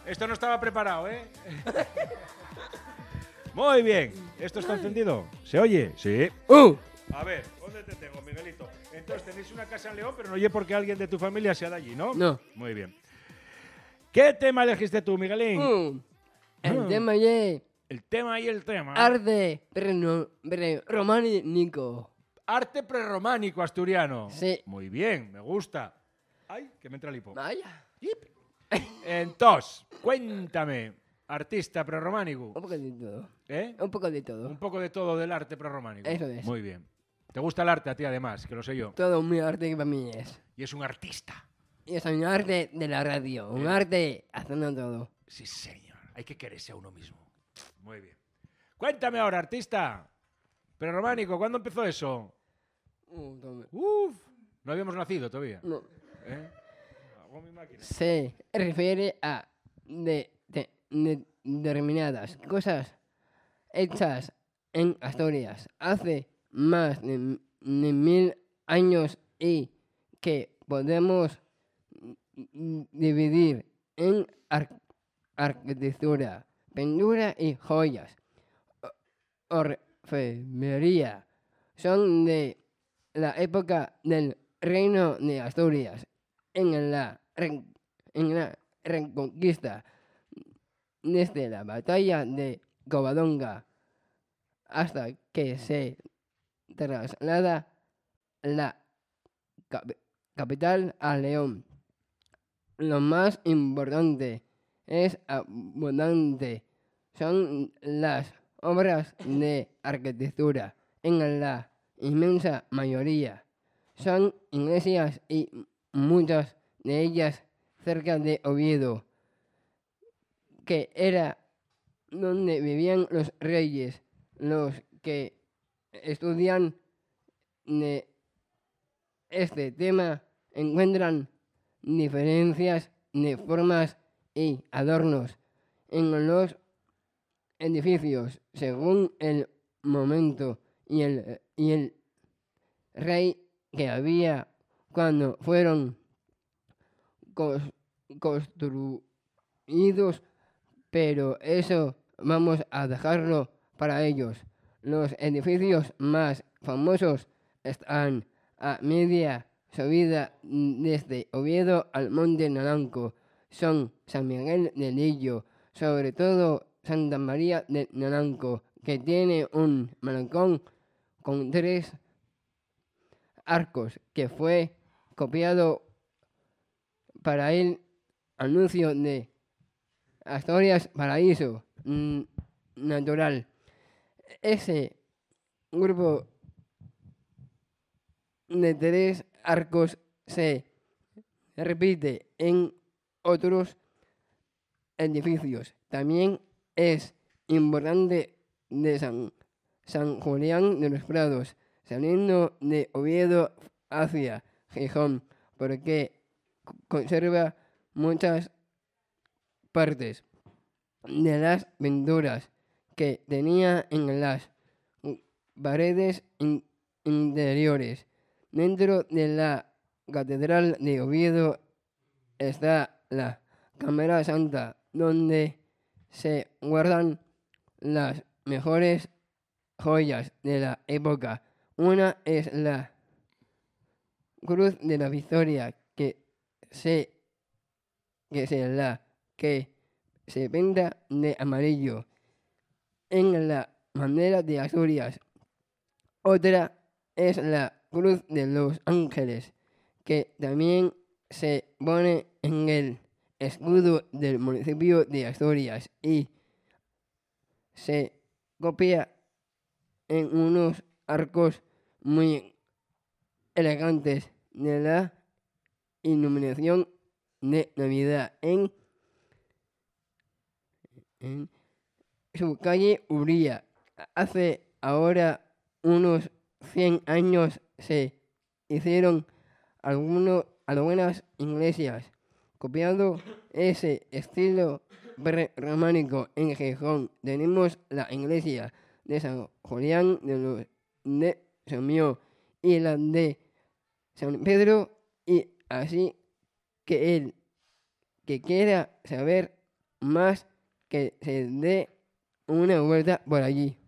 Esto no estaba preparado, ¿eh? Muy bien. ¿Esto está encendido? ¿Se oye? Sí. A ver, ¿dónde te tengo, Miguelito? Entonces tenéis una casa en León, pero no oye porque alguien de tu familia sea de allí, ¿no? No. Muy bien. ¿Qué tema elegiste tú, Miguelín? El tema es El tema y el tema. arte románico. Arte prerrománico asturiano. Sí. Muy bien, me gusta. Ay, que me entra el hipo. Vaya. Entonces, cuéntame, artista prerrománico. Un poco de todo. ¿Eh? Un poco de todo. Un poco de todo del arte prerrománico. Eso es. Muy bien. ¿Te gusta el arte a ti, además? Que lo sé yo. Todo mi arte que para mí es. Y es un artista. Y es un arte de la radio. Un arte haciendo todo. Sí, señor. Hay que quererse a uno mismo. Muy bien. Cuéntame ahora, artista. Prerrománico, ¿cuándo empezó eso? Uf. No habíamos nacido todavía. No. ¿Eh? Hago mi máquina. Se refiere a determinadas cosas hechas en Asturias hace más de 1000 años y que podemos dividir en arquitectura, pintura y joyas. Orfebrería son de la época del Reino de Asturias. En la Reconquista, desde la batalla de Covadonga hasta que se traslada la capital a León. Lo más importante es abundante son las obras de arquitectura. En la inmensa mayoría son iglesias y muchas de ellas cerca de Oviedo, que era donde vivían los reyes. Los que estudian de este tema encuentran diferencias de formas y adornos en los edificios según el momento y el rey que había cuando fueron construidos, pero eso vamos a dejarlo para ellos. Los edificios más famosos están a media subida desde Oviedo al Monte Naranco. Son San Miguel de Lillo, sobre todo Santa María de Naranco, que tiene un balcón con 3 arcos, que fue copiado para el anuncio de Asturias Paraíso Natural. Ese grupo de 3 arcos se repite en otros edificios. También es importante de San Julián de los Prados, saliendo de Oviedo hacia Gijón, porque conserva muchas partes de las pinturas que tenía en las paredes interiores. Dentro de la Catedral de Oviedo está la Cámara Santa, donde se guardan las mejores joyas de la época. Una es la Cruz de la Victoria, que se pinta de amarillo en la bandera de Asturias. Otra es la Cruz de los Ángeles, que también se pone en el escudo del municipio de Asturias y se copia en unos arcos muy elegantes de la iluminación de Navidad en su calle Uría. Hace ahora unos 100 años se hicieron algunas iglesias copiando ese estilo prerrománico. En Gijón tenemos la iglesia de San Julián de Somió y la de San Pedro, y así que el que quiera saber más que se dé una vuelta por allí.